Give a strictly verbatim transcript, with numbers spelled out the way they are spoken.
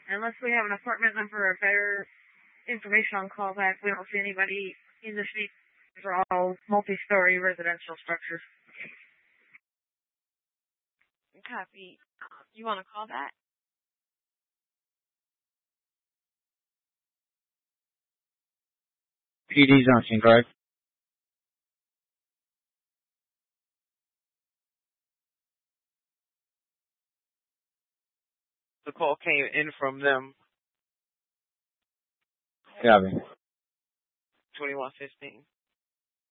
Unless we have an apartment number or better information on callback, we don't see anybody in the street. These are all multi-story residential structures. Copy. You want to call that? P D Junction, correct? The call came in from them. Copy. twenty-one fifteen.